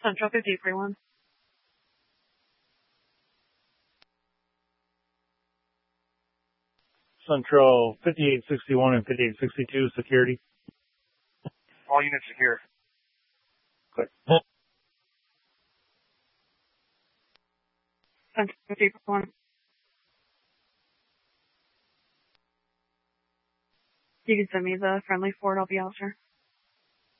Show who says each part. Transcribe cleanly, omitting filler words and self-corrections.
Speaker 1: Central 5841.
Speaker 2: Central 5861 and 5862, security.
Speaker 3: All units secure.
Speaker 2: Good.
Speaker 1: Central 5841. You can send me the friendly Ford, I'll be out, sir.